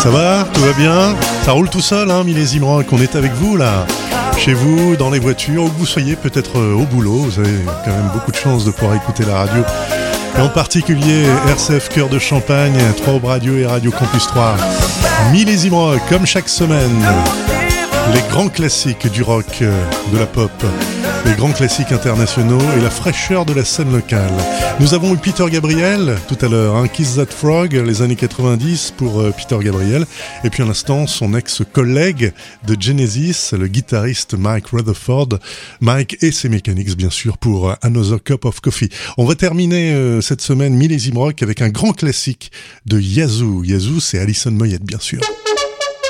Ça va? Tout va bien? Ça roule tout seul, hein, Millésime Rock. On est avec vous, là. Chez vous, dans les voitures, où que vous soyez, peut-être au boulot. Vous avez quand même beaucoup de chance de pouvoir écouter la radio. Et en particulier, RCF Cœur de Champagne, 3 Aube Radio et Radio Campus 3. Millésime Rock, comme chaque semaine. Les grands classiques du rock, de la pop, les grands classiques internationaux et la fraîcheur de la scène locale. Nous avons eu Peter Gabriel tout à l'heure, hein, Kiss That Frog, les années 90 pour Peter Gabriel. Et puis à l'instant, son ex-collègue de Genesis, le guitariste Mike Rutherford. Mike et ses Mechanics, bien sûr, pour Another Cup of Coffee. On va terminer cette semaine Millésime Rock avec un grand classique de Yazoo. Yazoo, c'est Alison Moyet, bien sûr.